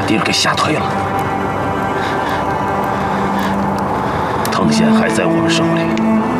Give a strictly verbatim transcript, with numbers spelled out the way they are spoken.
敌人给吓退了。藤县还在我们手里。